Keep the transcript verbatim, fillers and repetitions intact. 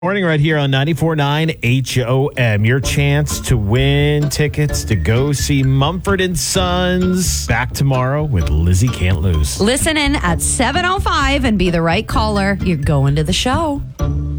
Morning right here on ninety-four point nine H O M. Your chance to win tickets to go see Mumford and Sons. Back tomorrow with Lizzie Can't Lose. Listen in at seven oh five and be the right caller. You're going to the show.